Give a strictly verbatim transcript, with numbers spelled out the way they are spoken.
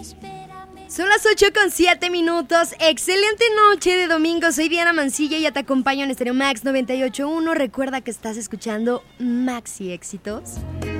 Son las ocho con siete minutos. Excelente noche de domingo. Soy Diana Mancilla y ya te acompaño en Stereo Max noventa y ocho punto uno. Recuerda que estás escuchando Maxi Éxitos.